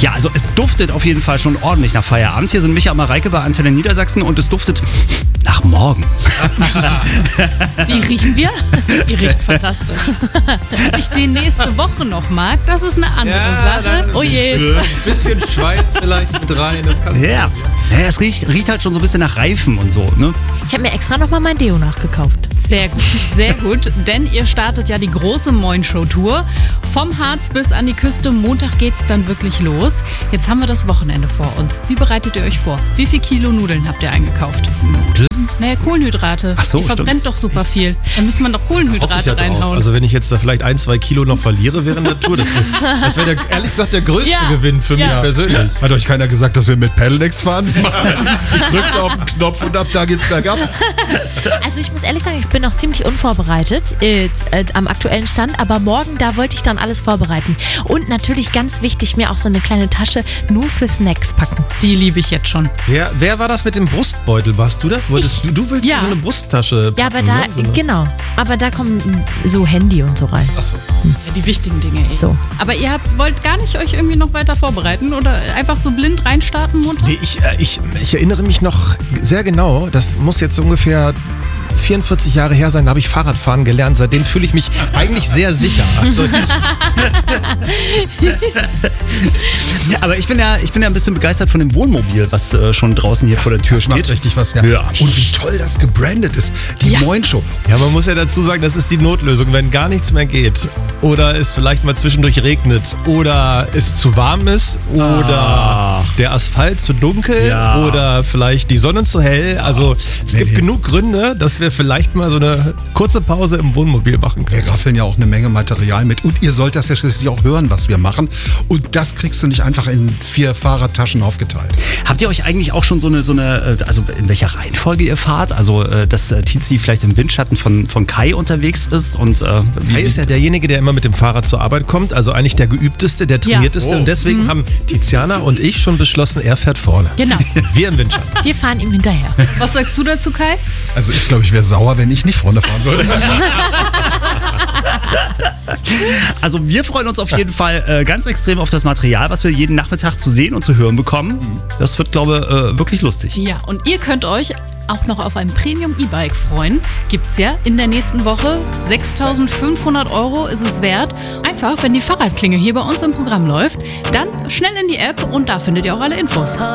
Ja, also es duftet auf jeden Fall schon ordentlich nach Feierabend. Hier sind Micha und Mareike bei Antenne Niedersachsen und es duftet nach morgen. Die riechen wir? Ihr riecht fantastisch. Ob ich die nächste Woche noch mag, das ist eine andere Sache. Oh je. Ein bisschen Schweiß vielleicht mit rein. Das kann Ja, es riecht halt schon so ein bisschen nach Reifen und so, ne? Ich habe mir extra nochmal mein Deo nachgekauft. Sehr gut, denn ihr startet ja die große Moin-Show-Tour. Vom Harz bis an die Küste, Montag geht's dann wirklich los. Jetzt haben wir das Wochenende vor uns. Wie bereitet ihr euch vor? Wie viel Kilo Nudeln habt ihr eingekauft? Nudeln? Naja, Kohlenhydrate. Ach so, ihr verbrennt stimmt. doch super viel. Da müsste man doch hoffe ich Kohlenhydrate ja drauf. reinhauen. Also wenn ich jetzt da vielleicht 1-2 Kilo noch verliere während der Tour, das wäre ehrlich gesagt der größte Gewinn für mich persönlich. Hat euch keiner gesagt, dass wir mit Pedelecs fahren? Ich drückte auf den Knopf und ab da geht's bergab. Also ich muss ehrlich sagen, ich bin noch ziemlich unvorbereitet jetzt, am aktuellen Stand, aber morgen, da wollte ich dann alles vorbereiten. Und natürlich ganz wichtig, mir auch so eine kleine Tasche nur für Snacks packen. Die liebe ich jetzt schon. Wer war das mit dem Brustbeutel? Warst du das? Du willst Ja. so eine Brusttasche packen, Ja, aber da, ne? So eine- genau, aber da kommen so Handy und so rein. Achso. Ja, die wichtigen Dinge eben. So. Aber ihr wollt gar nicht euch irgendwie noch weiter vorbereiten oder einfach so blind reinstarten Montag? Nee, ich erinnere mich noch sehr genau, das muss jetzt ungefähr 44 Jahre her sein, da habe ich Fahrradfahren gelernt. Seitdem fühle ich mich eigentlich sehr sicher. Also Ja, aber ich bin ja ein bisschen begeistert von dem Wohnmobil, was schon draußen hier vor der Tür Das macht steht. richtig was, ja. Ja. Und wie toll das gebrandet ist. Die Moin-Show. ja, man muss ja dazu sagen, das ist die Notlösung. Wenn gar nichts mehr geht oder es vielleicht mal zwischendurch regnet oder es zu warm ist oder der Asphalt zu dunkel Ja. oder vielleicht die Sonne zu hell. Also es gibt genug Gründe, dass wir vielleicht mal so eine kurze Pause im Wohnmobil machen können. Wir raffeln ja auch eine Menge Material mit. Und ihr sollt das ja schließlich auch hören, was wir machen. Und das kriegst du nicht einfach in 4 Fahrradtaschen aufgeteilt. Habt ihr euch eigentlich auch schon so eine, also in welcher Reihenfolge ihr fahrt? Also, dass Tizi vielleicht im Windschatten von Kai unterwegs ist und Kai ist ja derjenige, der immer mit dem Fahrrad zur Arbeit kommt, also eigentlich der geübteste, der trainierteste. Und deswegen haben Tiziana und ich schon beschlossen, er fährt vorne. Genau, Wir im Windschatten. wir fahren ihm hinterher. Was sagst du dazu, Kai? Also ich glaube, ich wäre sauer, wenn ich nicht vorne fahren würde. Also wir freuen uns auf jeden Fall ganz extrem auf das Material, was wir jeden Nachmittag zu sehen und zu hören bekommen. Das wird, glaube ich, wirklich lustig. Ja, und ihr könnt euch auch noch auf ein Premium-E-Bike freuen. Gibt's ja in der nächsten Woche. 6.500 € ist es wert. Einfach, wenn die Fahrradklinge hier bei uns im Programm läuft, dann schnell in die App und da findet ihr auch alle Infos.